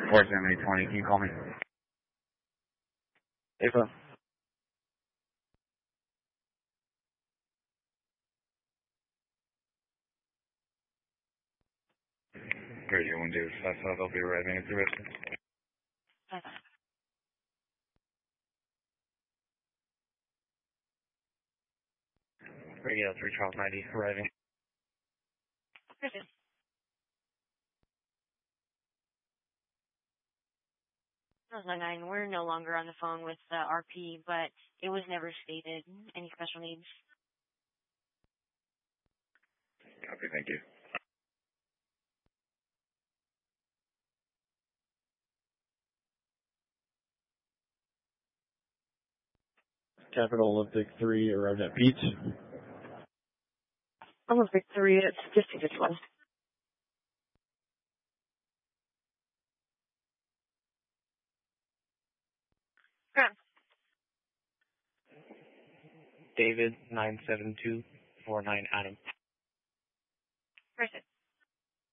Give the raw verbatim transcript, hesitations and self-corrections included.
four seven eight twenty, can you call me? Ava. Radio one David five five, I'll be arriving at the residence. Bye-bye. Radio three Charles ninety, arriving. Griffin. nine nine, we're no longer on the phone with uh, R P, but it was never stated. Any special needs? Copy, thank you. Capital Olympic three arrived at Beach. Olympic three, it's fifty to twelve. Ground. David nine seven two four nine Adam. Perfect.